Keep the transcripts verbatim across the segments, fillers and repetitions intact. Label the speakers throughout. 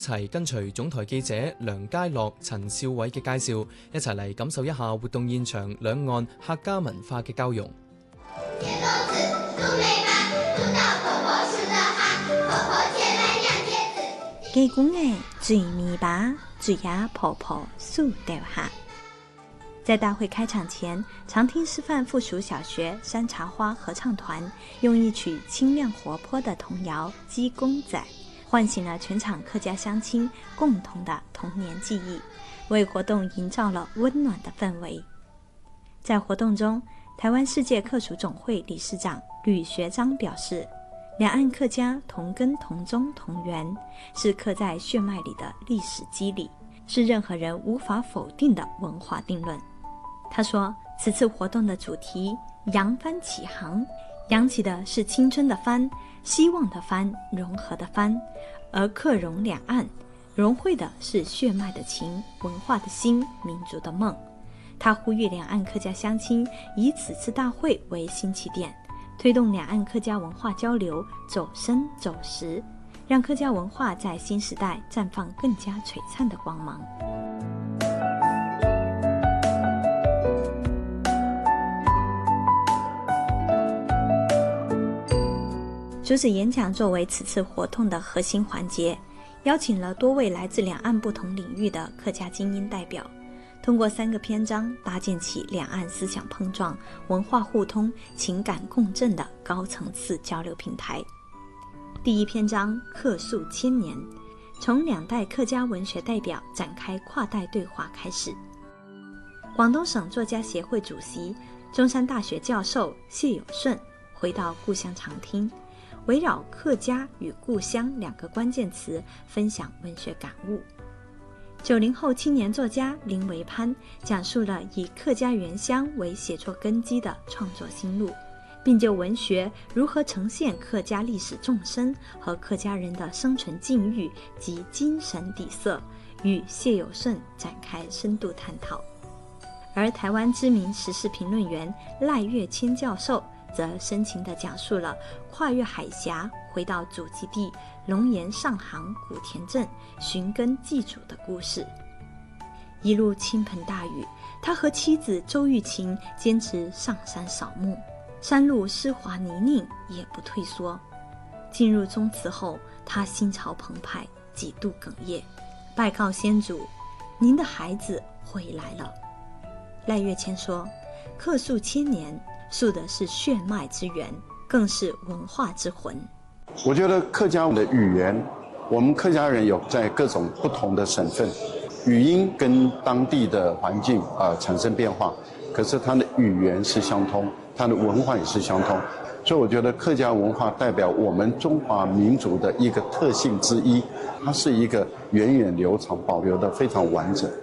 Speaker 1: 齊跟隨總台記者梁佳樂、陳少偉嘅介紹，一齊嚟感受一下活動現場兩岸客家文化嘅交融。
Speaker 2: 基本嘅最尾巴，最也婆婆數掉下。在大會開場前，長汀師範附屬小學山茶花合唱團用一曲清亮活潑的童謠《雞公仔》，喚醒了全場客家鄉親共同的童年記憶，為活動營造了溫暖的氛圍。在活動中，台灣世界客屬總會理事長呂學章表示，兩岸客家同根同宗同源，是刻在血脈裡的歷史機理，是任何人無法否定的文化定論。他說，此次活動的主題揚帆起航，揚起的是青春的帆，希望的帆，融合的帆，而客融兩岸，融匯的是血脈的情，文化的心，民族的夢。他呼籲兩岸客家鄉親以此次大會為新起點，推動兩岸客家文化交流走深走實，讓客家文化在新時代綻放更加璀璨的光芒。主旨演講作為此次活動的核心環節，邀請了多位來自兩岸不同領域的客家精英代表，通過三個篇章搭建起兩岸思想碰撞、文化互通、情感共振的高層次交流平台。第一篇章客訴千年，從兩代客家文學代表展開跨代對話開始。廣東省作家協會主席、中山大學教授謝有順回到故鄉長汀，圍繞客家與故鄉兩個關鍵詞分享文學感悟。九零後青年作家林維潘講述了以客家原鄉為寫作根基的創作心路，並就文學如何呈現客家歷史縱深和客家人的生存境遇及精神底色，與謝有順展開深度探討。而台灣知名時事評論員賴岳謙教授則深情地講述了跨越海峽回到祖籍地龍岩上杭古田鎮尋根祭祖的故事。一路傾盆大雨，他和妻子周玉琴堅持上山掃墓，山路濕滑泥濘也不退縮。進入宗祠後，他心潮澎湃，幾度哽咽，拜告先祖：“您的孩子回來了。”賴岳謙說：“客訴千年，訴的是血脈之源，更是文化之魂。”
Speaker 3: 我覺得客家的語言，我們客家人有在各種不同的省份，語音跟當地的環境啊、呃、產生變化，可是它的語言是相通，它的文化也是相通，所以我覺得客家文化代表我們中華民族的一個特性之一，它是一個源遠流長、保留得非常完整。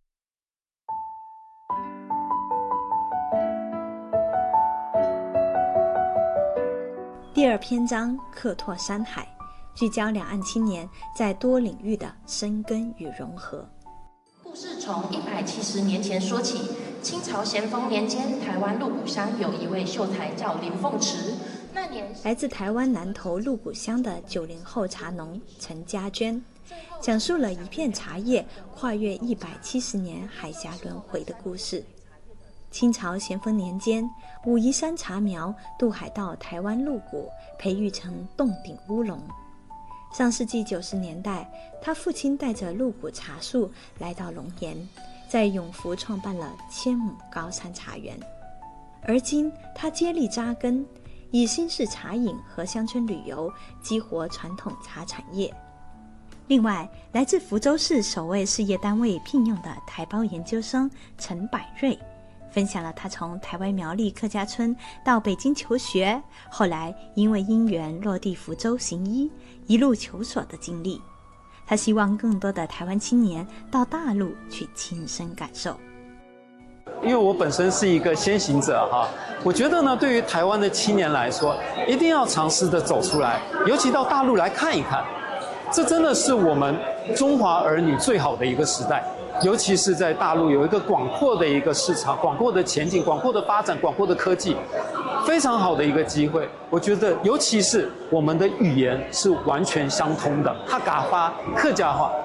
Speaker 2: 第二篇章客拓山海，聚焦兩岸青年在多領域的生根與融合。
Speaker 4: 故事從一百七十年前說起，清朝咸豐年間，台灣鹿谷鄉有一位秀才叫林鳳池。那年
Speaker 2: 來自台灣南投鹿谷鄉的九零後茶農陳家娟，講述了一片茶葉跨越一百七十年海峽輪迴的故事。清朝咸豐年間，武夷山茶苗渡海到台灣鹿谷，培育成洞頂烏龍。上世紀九十年代，他父親帶着鹿谷茶樹來到龍岩，在永福創辦了千畝高山茶園。而今，他接力扎根，以新式茶飲和鄉村旅遊激活傳統茶產業。另外，來自福州市首位事業單位聘用的台胞研究生陳百瑞，分享了他從台灣苗栗客家村到北京求學，後來因為因緣落地福州行醫，一路求索的經歷。他希望更多的台灣青年到大陸去親身感受。
Speaker 5: 因為我本身是一個先行者哈，我覺得呢，對於台灣的青年來說，一定要嘗試的走出來，尤其到大陸來看一看，這真的是我們中華兒女最好的一個時代。尤其是在大陸有一個廣闊的一個市場、廣闊的前景、廣闊的發展、廣闊的科技， 非常好的一个机会。我觉得，尤其是我们的语言是完全相通的，客家话、客家话